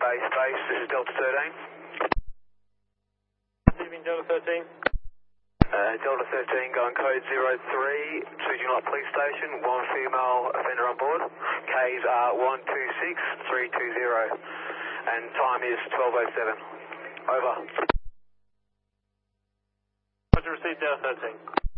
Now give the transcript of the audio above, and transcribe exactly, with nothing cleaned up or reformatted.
space, this is Delta thirteen. Leaving Delta thirteen. Uh, Delta thirteen going code zero three, Switching Light Police Station, one female offender on board. Ks are one two six three two zero and time is twelve oh seven. Over. Roger, received Delta thirteen.